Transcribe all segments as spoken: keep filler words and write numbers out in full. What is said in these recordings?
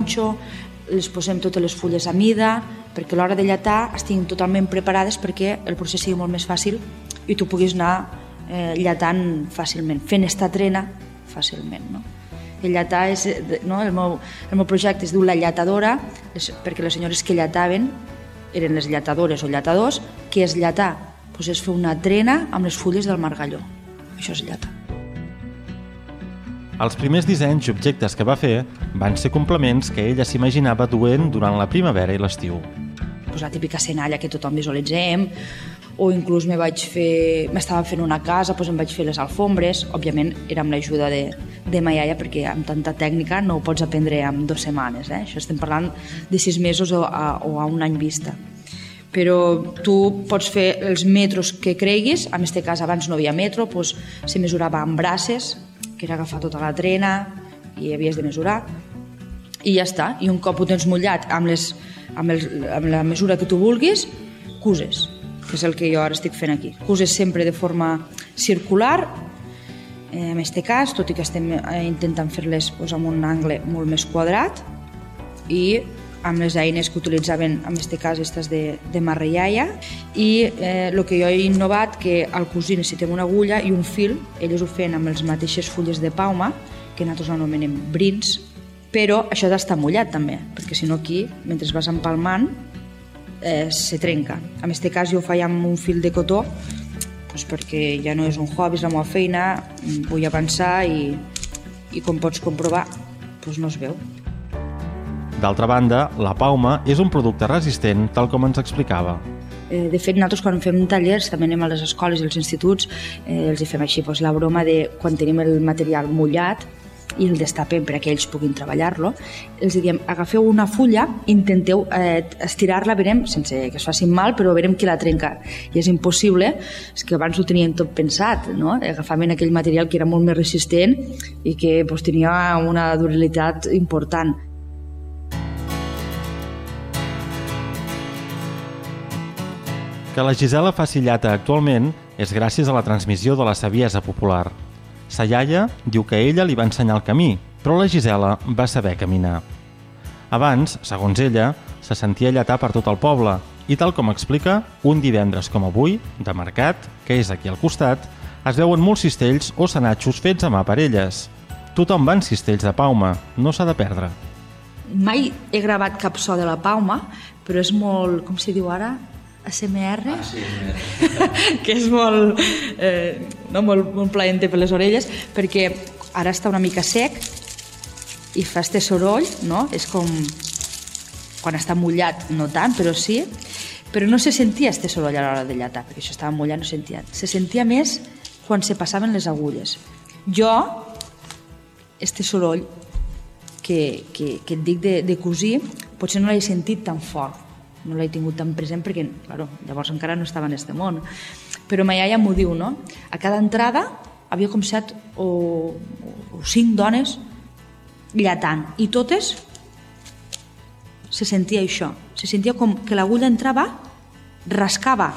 ganxo, les posem totes les fulles a mida, perquè a l'hora de llatar estiguin totalment preparades perquè el procés sigui molt més fàcil i tu puguis anar eh, llatant fàcilment, fent esta trena fàcilment. No? El llatar és, no? el, meu, el meu projecte es diu La Llatadora, les, perquè les senyores que llataven eren les llatadores o llatadors. Què és llatar? Pues és fer una trena amb les fulles del margalló. Això és llatar. Els primers dissenys i objectes que va fer van ser complements que ella s'imaginava duent durant la primavera i l'estiu. Pues la típica senalla que tothom visualitzem, o inclús me vaig fer, m'estava fent una casa, doncs em vaig fer les alfombres. Òbviament era amb l'ajuda de, de ma iaia, perquè amb tanta tècnica no ho pots aprendre en dues setmanes. Eh? Això estem parlant de sis mesos o a, o a un any vista. Però tu pots fer els metros que creguis. En aquest cas abans no havia metro, doncs se mesurava amb braces, que era agafar tota la trena i havies de mesurar, i ja està. I un cop ho tens mullat amb, les, amb, el, amb la mesura que tu vulguis, cuses, que és el que jo ara estic fent aquí. Cuses sempre de forma circular, en aquest cas, tot i que estem intentant fer-les doncs, amb un angle molt més quadrat, i amb les eines que utilitzaven, en aquest cas, aquestes de, de marreiaia, i eh, el que jo he innovat, que al cosir necessitem una agulla i un fil. Elles ho feien amb les mateixes fulles de pauma, que nosaltres anomenem brins, però això ha d'estar mullat també, perquè si no aquí, mentre vas empalmant, eh, se trenca. En aquest cas jo ho feia amb un fil de cotó, doncs perquè ja no és un hobby, és la meva feina, vull avançar i, i com pots comprovar, doncs no es veu. D'altra banda, la pauma és un producte resistent, tal com ens explicava. De fet, nosaltres quan fem tallers, també anem a les escoles i als instituts, eh, els hi fem així, doncs, la broma de quan tenim el material mullat i el destapem per que ells puguin treballar-lo, els diem, agafeu una fulla, intenteu eh, estirar-la, verem, sense que es facin mal, però verem qui la trenca. I és impossible, és que abans ho teníem tot pensat, no? Agafaven aquell material que era molt més resistent i que doncs, tenia una durabilitat important. Que la Gisela faci llata actualment és gràcies a la transmissió de la saviesa popular. Sa iaia diu que ella li va ensenyar el camí, però la Gisela va saber caminar. Abans, segons ella, se sentia llatar per tot el poble i, tal com explica, un divendres com avui, de mercat, que és aquí al costat, es veuen molts cistells o senatxos fets a mà per elles. Tothom va en cistells de pauma, no s'ha de perdre. Mai he gravat cap so de la pauma, però és molt, com s'hi diu ara, A S M R, ah, sí, que és molt, eh, no, molt, molt plaente per les orelles, perquè ara està una mica sec i fa este soroll, no? És com quan està mullat, no tant, però sí, però no se sentia este soroll a l'hora de llatar, perquè això estava mullat, no sentia. Se sentia més quan se passaven les agulles. Jo, este soroll que, que, que et dic de, de cosir, potser no l'he sentit tan fort, no l'he tingut tan present perquè, claro, llavors encara no estava en este món. Però ma iaia m'ho diu, no? A cada entrada havia com set o, o cinc dones llatant, i totes se sentia això, se sentia com que l'agulla entrava, rascava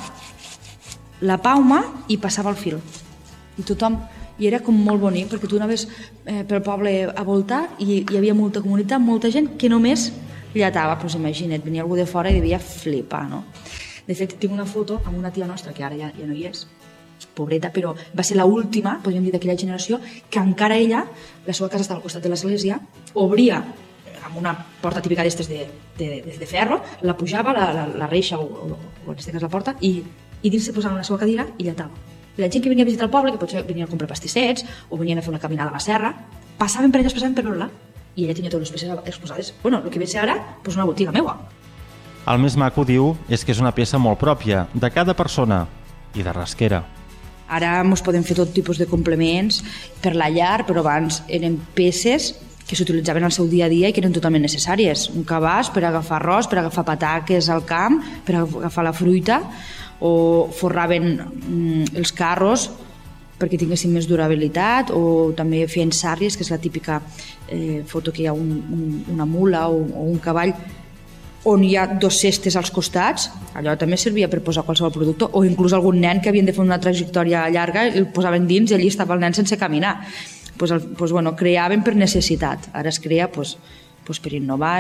la pauma i passava el fil. I tothom, i era com molt bonic, perquè tu anaves eh, pel poble a voltar i hi havia molta comunitat, molta gent que només llatava, doncs imagina't, venia algú de fora i devia flipar, no? De fet, tinc una foto amb una tia nostra, que ara ja, ja no hi és, pobreta, però va ser l'última, podríem dir, d'aquella generació, que encara ella, la seva casa estava al costat de l'església, obria amb una porta típica d'estes de, de, de, de ferro, la pujava, la, la, la reixa o, o, o en aquest cas la porta, i, i dins se posava en la seva cadira i llatava. I la gent que venia a visitar el poble, que potser venien a comprar pastissets o venien a fer una caminada a la serra, passaven per elles, passaven per veure-la, i ella tenia totes les peces exposades. Bueno, el que ve ser ara, doncs una botiga meua. El més maco, diu, és que és una peça molt pròpia, de cada persona, i de rasquera. Ara ens podem fer tot tipus de complements per la llar, però abans eren peces que s'utilitzaven al seu dia a dia i que eren totalment necessàries. Un cabàs per agafar arròs, per agafar pataques al camp, per agafar la fruita, o forraven mm, els carros perquè tinguessin més durabilitat, o també feien sàrries, que és la típica eh, foto que hi ha un, un, una mula o, o un cavall on hi ha dos cestes als costats. Allò també servia per posar qualsevol producte, o inclús algun nen que havien de fer una trajectòria llarga el posaven dins i allí estava el nen sense caminar. Pues, el, pues, bueno, creaven per necessitat, ara es crea pues, pues, per innovar